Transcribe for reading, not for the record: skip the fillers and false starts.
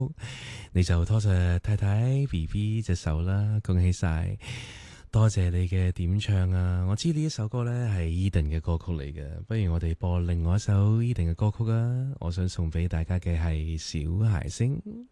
你就拖着太太 BB 隻手啦，恭喜晒，多謝你嘅點唱啊！我知呢一首歌呢係 Eden 嘅歌曲嚟嘅，不如我哋播另外一首 Eden 嘅歌曲啊！我想送俾大家嘅係小孩聲。